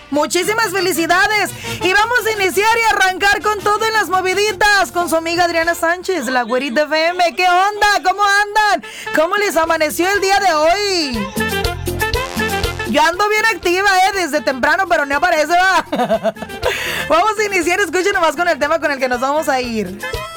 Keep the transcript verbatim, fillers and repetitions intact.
Muchísimas felicidades. Y vamos a iniciar y arrancar con todo en las moviditas con su amiga Adriana Sánchez, la güerita F M. ¿Qué onda? ¿Cómo andan? ¿Cómo les amaneció el día de hoy? Yo ando bien activa, eh, desde temprano, pero no aparece, va. Vamos a iniciar, escuchen nomás con el tema con el que nos vamos a ir.